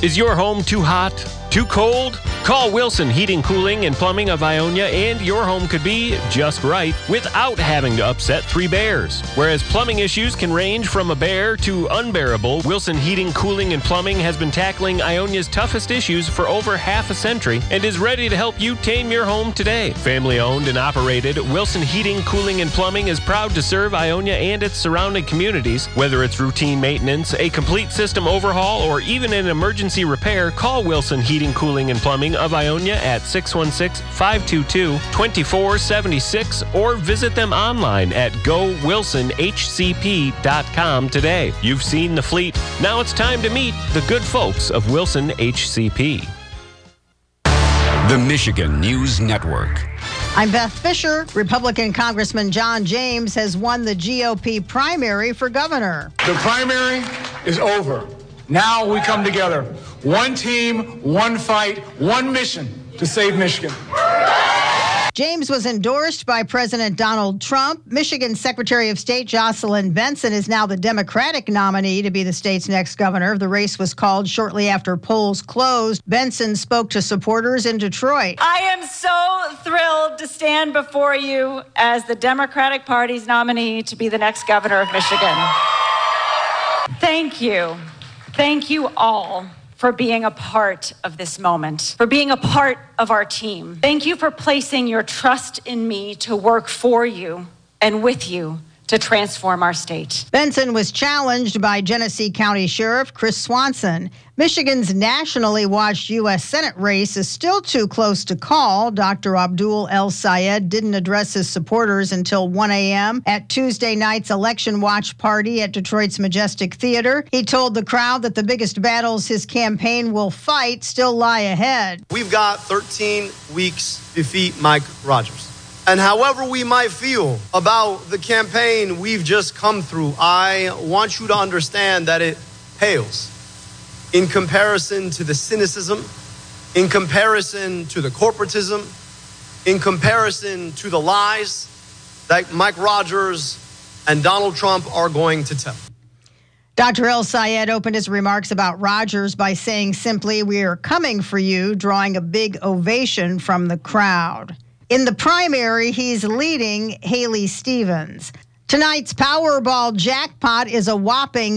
Is your home too hot? Too cold? Call Wilson Heating, Cooling, and Plumbing of Ionia and your home could be just right without having to upset three bears. Whereas plumbing issues can range from a bear to unbearable, Wilson Heating, Cooling, and Plumbing has been tackling Ionia's toughest issues for over half a century and is ready to help you tame your home today. Family owned and operated, Wilson Heating, Cooling, and Plumbing is proud to serve Ionia and its surrounding communities. Whether it's routine maintenance, a complete system overhaul, or even an emergency repair, call Wilson Heating, Cooling, and Plumbing of Ionia at 616-522-2476 or visit them online at gowilsonhcp.com today. You've seen the fleet. Now it's time to meet the good folks of Wilson HCP. The Michigan News Network. I'm Beth Fisher. Republican Congressman John James has won the GOP primary for governor. The primary is over. Now we come together. One team, one fight, one mission to save Michigan. James was endorsed by President Donald Trump. Michigan Secretary of State Jocelyn Benson is now the Democratic nominee to be the state's next governor. The race was called shortly after polls closed. Benson spoke to supporters in Detroit. I am so thrilled to stand before you as the Democratic Party's nominee to be the next governor of Michigan. Thank you. Thank you all for being a part of this moment, for being a part of our team. Thank you for placing your trust in me to work for you and with you to transform our state. Benson was challenged by Genesee County Sheriff Chris Swanson. Michigan's nationally watched U.S. Senate race is still too close to call. Dr. Abdul El Sayed didn't address his supporters until 1 a.m. at Tuesday night's election watch party at Detroit's Majestic Theater. He told the crowd that the biggest battles his campaign will fight still lie ahead. We've got 13 weeks to defeat Mike Rogers. And however we might feel about the campaign we've just come through, I want you to understand that it pales in comparison to the cynicism, in comparison to the corporatism, in comparison to the lies that Mike Rogers and Donald Trump are going to tell. Dr. El Sayed opened his remarks about Rogers by saying simply, "We are coming for you," drawing a big ovation from the crowd. In the primary, he's leading Haley Stevens. Tonight's Powerball jackpot is a whopping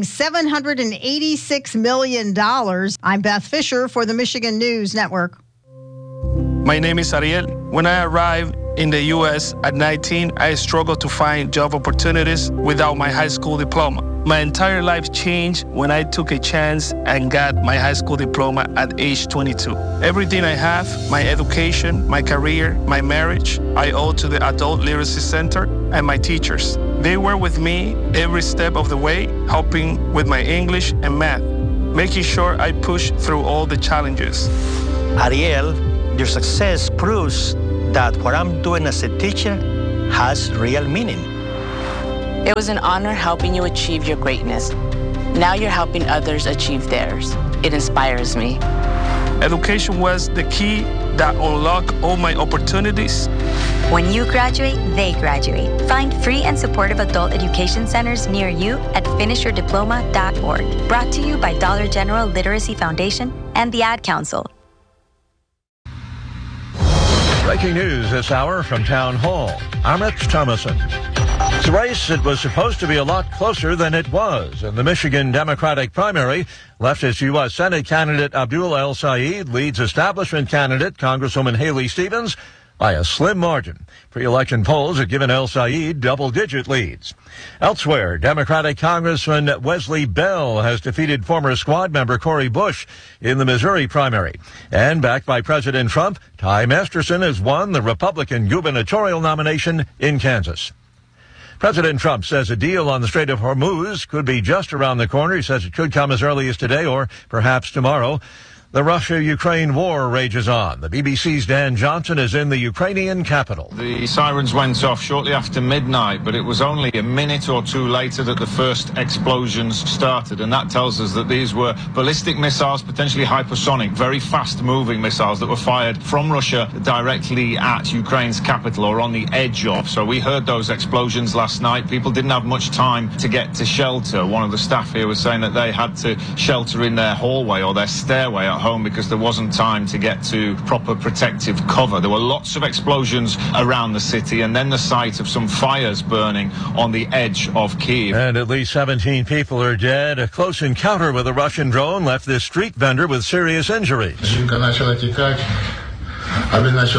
$786 million. I'm Beth Fisher for the Michigan News Network. My name is Ariel. When I arrived in the U.S. at 19, I struggled to find job opportunities without my high school diploma. My entire life changed when I took a chance and got my high school diploma at age 22. Everything I have, my education, my career, my marriage, I owe to the Adult Literacy Center and my teachers. They were with me every step of the way, helping with my English and math, making sure I push through all the challenges. Ariel, your success proves that what I'm doing as a teacher has real meaning. It was an honor helping you achieve your greatness. Now you're helping others achieve theirs. It inspires me. Education was the key that unlocked all my opportunities. When you graduate, they graduate. Find free and supportive adult education centers near you at finishyourdiploma.org. Brought to you by Dollar General Literacy Foundation and the Ad Council. Breaking news this hour from Town Hall. I'm Rich Thomason. It's a race that was supposed to be a lot closer than it was. In the Michigan Democratic primary, leftist U.S. Senate candidate Abdul El Sayed leads establishment candidate Congresswoman Haley Stevens by a slim margin. Pre-election polls have given El Sayed double-digit leads. Elsewhere, Democratic Congressman Wesley Bell has defeated former squad member Cori Bush in the Missouri primary. And backed by President Trump, Ty Masterson has won the Republican gubernatorial nomination in Kansas. President Trump says a deal on the Strait of Hormuz could be just around the corner. He says it could come as early as today or perhaps tomorrow. The Russia-Ukraine war rages on. The BBC's Dan Johnson is in the Ukrainian capital. The sirens went off shortly after midnight, but it was only a minute or two later that the first explosions started, and that tells us that these were ballistic missiles, potentially hypersonic, very fast-moving missiles that were fired from Russia directly at Ukraine's capital or on the edge of. So we heard those explosions last night. People didn't have much time to get to shelter. One of the staff here was saying that they had to shelter in their hallway or their stairway at home because there wasn't time to get to proper protective cover. There were lots of explosions around the city and then the sight of some fires burning on the edge of Kyiv. And at least 17 people are dead. A close encounter with a Russian drone left this street vendor with serious injuries. He had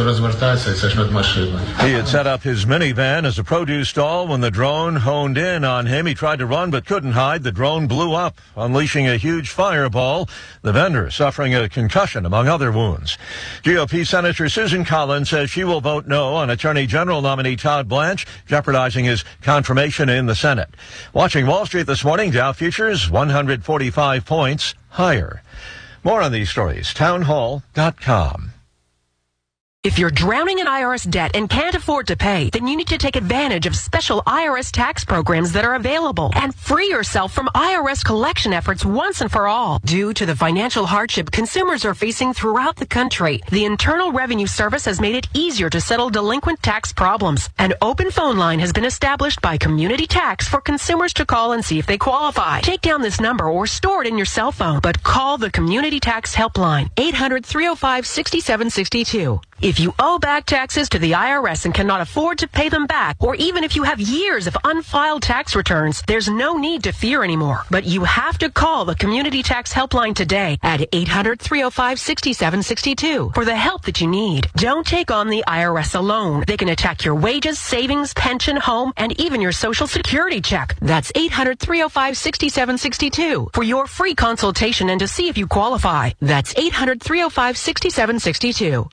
set up his minivan as a produce stall when the drone honed in on him. He tried to run but couldn't hide. The drone blew up, unleashing a huge fireball. The vendor suffering a concussion, among other wounds. GOP Senator Susan Collins says she will vote no on Attorney General nominee Todd Blanche, jeopardizing his confirmation in the Senate. Watching Wall Street this morning, Dow futures 145 points higher. More on these stories, townhall.com. If you're drowning in IRS debt and can't afford to pay, then you need to take advantage of special IRS tax programs that are available and free yourself from IRS collection efforts once and for all. Due to the financial hardship consumers are facing throughout the country, the Internal Revenue Service has made it easier to settle delinquent tax problems. An open phone line has been established by Community Tax for consumers to call and see if they qualify. Take down this number or store it in your cell phone, but call the Community Tax Helpline, 800-305-6762. If you owe back taxes to the IRS and cannot afford to pay them back, or even if you have years of unfiled tax returns, there's no need to fear anymore. But you have to call the Community Tax Helpline today at 800-305-6762 for the help that you need. Don't take on the IRS alone. They can attack your wages, savings, pension, home, and even your Social Security check. That's 800-305-6762 for your free consultation and to see if you qualify. That's 800-305-6762.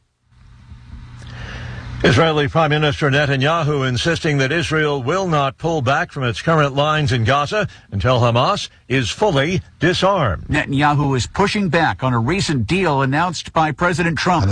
Israeli Prime Minister Netanyahu insisting that Israel will not pull back from its current lines in Gaza until Hamas is fully disarmed. Netanyahu is pushing back on a recent deal announced by President Trump.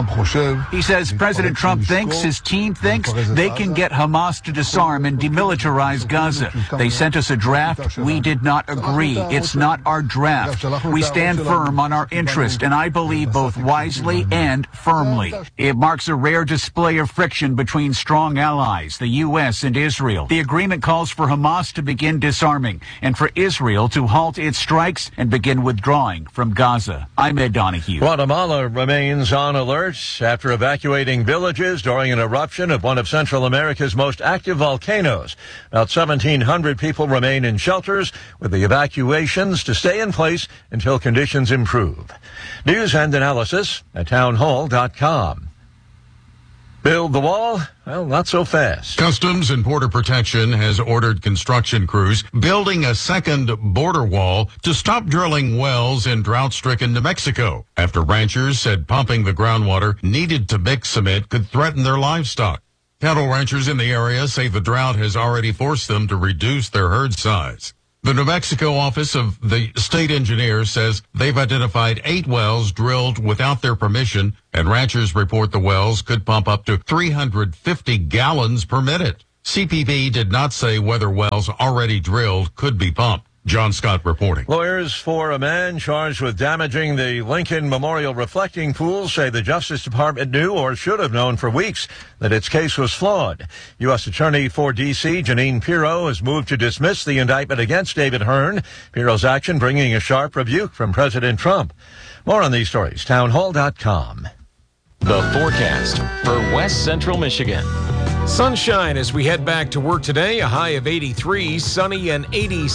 He says President Trump thinks, his team thinks, they can get Hamas to disarm and demilitarize Gaza. They sent us a draft. We did not agree. It's not our draft. We stand firm on our interest, and I believe both wisely and firmly. It marks a rare display of friction between strong allies, the U.S. and Israel. The agreement calls for Hamas to begin disarming and for Israel to halt its strikes and begin withdrawing from Gaza. I'm Ed Donahue. Guatemala remains on alert after evacuating villages during an eruption of one of Central America's most active volcanoes. About 1,700 people remain in shelters, with the evacuations to stay in place until conditions improve. News and analysis at townhall.com. Build the wall? Well, not so fast. Customs and Border Protection has ordered construction crews building a second border wall to stop drilling wells in drought-stricken New Mexico after ranchers said pumping the groundwater needed to mix cement could threaten their livestock. Cattle ranchers in the area say the drought has already forced them to reduce their herd size. The New Mexico office of the state engineer says they've identified 8 wells drilled without their permission, and ranchers report the wells could pump up to 350 gallons per minute. CPB did not say whether wells already drilled could be pumped. John Scott reporting. Lawyers for a man charged with damaging the Lincoln Memorial reflecting pool say the Justice Department knew or should have known for weeks that its case was flawed. U.S. Attorney for D.C. Jeanine Pirro has moved to dismiss the indictment against David Hearn. Pirro's action bringing a sharp rebuke from President Trump. More on these stories, townhall.com. The forecast for West Central Michigan. Sunshine as we head back to work today, a high of 83, sunny and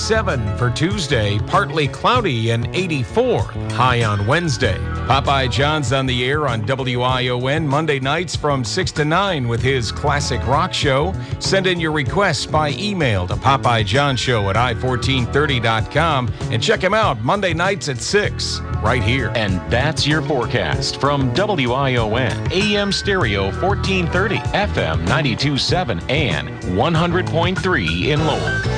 87 for Tuesday, partly cloudy and 84, high on Wednesday. Popeye John's on the air on WION Monday nights from 6 to 9 with his classic rock show. Send in your requests by email to PopeyeJohnShow@i1430.com and check him out Monday nights at 6 right here. And that's your forecast from WION, AM stereo 1430, FM 92.7 and 100.3 in Lowell.